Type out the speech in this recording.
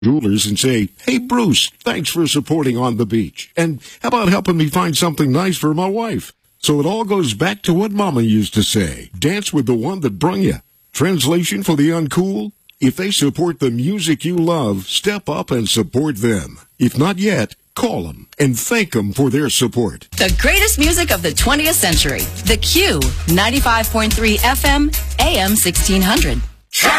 Jewelers and say, "Hey, Bruce, thanks for supporting On the Beach. And how about helping me find something nice for my wife?" So it all goes back to what Mama used to say. Dance with the one that brung you. Translation for the uncool? If they support the music you love, step up and support them. If not yet, call them and thank them for their support. The greatest music of the 20th century. The Q, 95.3 FM, AM 1600.